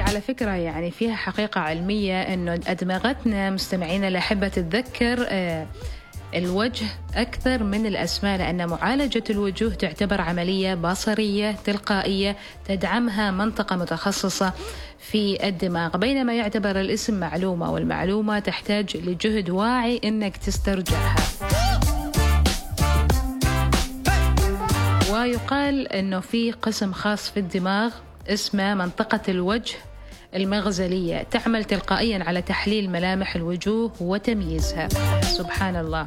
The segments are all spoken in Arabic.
على فكرة يعني فيها حقيقة علمية إنه أدمغتنا مستمعينا الأحبة تتذكر الوجه أكثر من الأسماء، لأن معالجة الوجوه تعتبر عملية بصرية تلقائية تدعمها منطقة متخصصة في الدماغ، بينما يعتبر الاسم معلومة، والمعلومة تحتاج لجهد واعي إنك تسترجعها. ويقال إنه في قسم خاص في الدماغ اسمه منطقة الوجه المغزلية، تعمل تلقائيا على تحليل ملامح الوجوه وتمييزها. سبحان الله.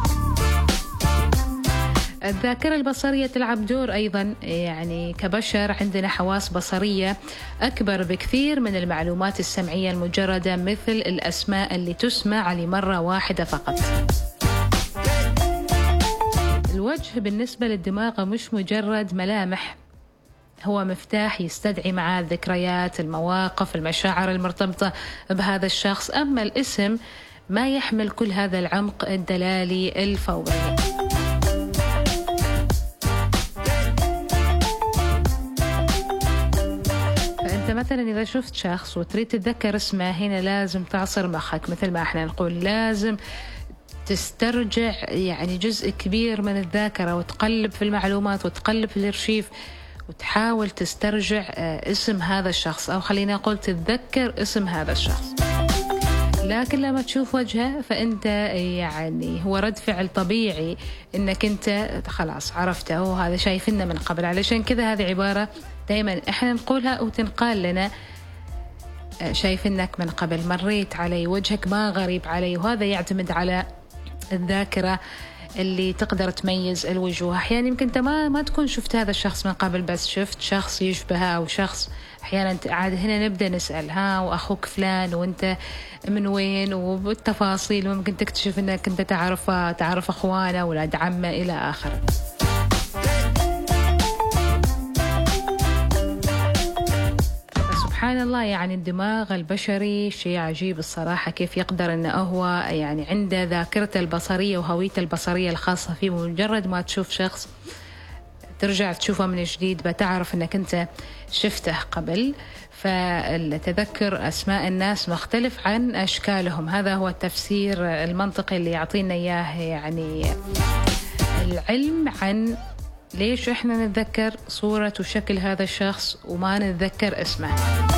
الذاكرة البصرية تلعب دور أيضا، يعني كبشر عندنا حواس بصرية أكبر بكثير من المعلومات السمعية المجردة، مثل الأسماء اللي تسمع لمرة واحدة فقط. الوجه بالنسبة للدماغ مش مجرد ملامح، هو مفتاح يستدعي معاه الذكريات، المواقف، المشاعر المرتبطة بهذا الشخص. أما الاسم ما يحمل كل هذا العمق الدلالي الفوري. فأنت مثلا إذا شفت شخص وتريد تتذكر اسمه، هنا لازم تعصر مخك، مثل ما احنا نقول لازم تسترجع يعني جزء كبير من الذاكرة، وتقلب في المعلومات وتقلب في الارشيف وتحاول تسترجع اسم هذا الشخص، أو خلينا نقول تتذكر اسم هذا الشخص. لكن لما تشوف وجهه فأنت يعني هو رد فعل طبيعي إنك أنت خلاص عرفته، وهذا شايفنا من قبل. علشان كذا هذه عبارة دايما إحنا نقولها وتنقال لنا، شايفنك من قبل، مريت علي، وجهك ما غريب علي. وهذا يعتمد على الذاكرة اللي تقدر تميز الوجوه. أحيانا يمكن أنت ما تكون شفت هذا الشخص من قبل، بس شفت شخص يشبهه أو شخص. أحيانا عاد هنا نبدأ نسأل ها وأخوك فلان وأنت من وين، وبالتفاصيل ممكن تكتشف أنك أنت تعرف أخوانه ولاد عمه إلى آخره. سبحان الله، يعني الدماغ البشري شيء عجيب الصراحة، كيف يقدر أنه هو يعني عنده ذاكرته البصرية وهويته البصرية الخاصة فيه. مجرد ما تشوف شخص ترجع تشوفه من جديد بتعرف أنك أنت شفته قبل. فالتذكر أسماء الناس مختلف عن أشكالهم، هذا هو التفسير المنطقي اللي يعطينا إياه يعني العلم عن ليش إحنا نتذكر صورة وشكل هذا الشخص وما نتذكر اسمه.